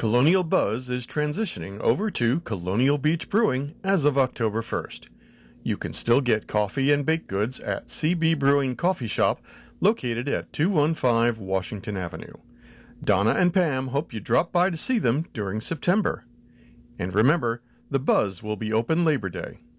Colonial Buzz is transitioning over to Colonial Beach Brewing as of October 1st. You can still get coffee and baked goods at CB Brewing Coffee Shop, located at 215 Washington Avenue. Donna and Pam hope you drop by to see them during September. And remember, the Buzz will be open Labor Day.